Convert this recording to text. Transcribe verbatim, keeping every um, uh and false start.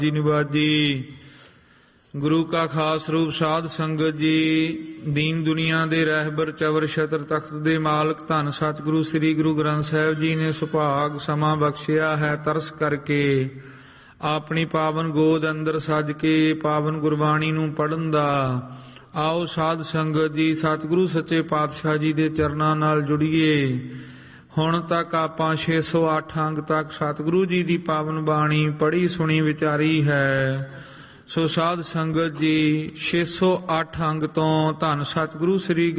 ਜੀ ਨਿਵਾਜੀ। ਗੁਰੂ ਕਾ ਖਾਸ ਰੂਪ ਸਾਧ ਸੰਗਤ ਜੀ। ਦੀਨ ਦੁਨੀਆ ਦੇ ਰਹਿਬਰ ਚਵਰ ਛਤਰ ਤਖਤ ਦੇ ਮਾਲਕ ਧੰਨ ਸਤਿਗੁਰੂ ਸ੍ਰੀ ਗੁਰੂ ਗ੍ਰੰਥ ਸਾਹਿਬ ਜੀ ਨੇ ਸੁਭਾਗ ਸਮਾਂ ਬਖਸ਼ਿਆ ਹੈ ਤਰਸ ਕਰਕੇ ਆਪਣੀ ਪਾਵਨ ਗੋਦ ਅੰਦਰ ਸੱਜ ਕੇ ਪਾਵਨ ਗੁਰਬਾਣੀ ਨੂੰ ਪੜ੍ਹਨ ਦਾ। ਆਓ ਸਾਧ ਸੰਗਤ ਜੀ ਸਤਿਗੁਰੂ ਸੱਚੇ ਪਾਤਸ਼ਾਹ ਜੀ ਦੇ ਚਰਨਾਂ ਨਾਲ ਜੁੜੀਏ। ਹੁਣ ਤੱਕ ਆਪਾਂ ਛੇ ਸੌ ਅੱਠ ਅੰਗ ਤੱਕ ਸਤਿਗੁਰੂ ਜੀ ਦੀ ਪਾਵਨ ਬਾਣੀ ਪੜ੍ਹੀ ਸੁਣੀ ਵਿਚਾਰੀ ਹੈ। ਸੋ ਸਾਧ ਸੰਗਤ ਜੀ ਛੇ ਸੌ ਅੱਠ ਅੰਗ ਤੋਂ ਧੰਨ ਸਤਿਗੁਰੂ ਸ੍ਰੀ